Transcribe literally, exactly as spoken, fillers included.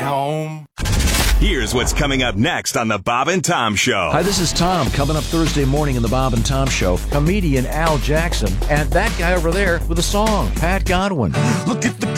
home. Here's what's coming up next on the Bob and Tom Show. Hi, this is Tom. Coming up Thursday morning in the Bob and Tom Show, comedian Al Jackson, and that guy over there with a song, Pat Godwin. Look at the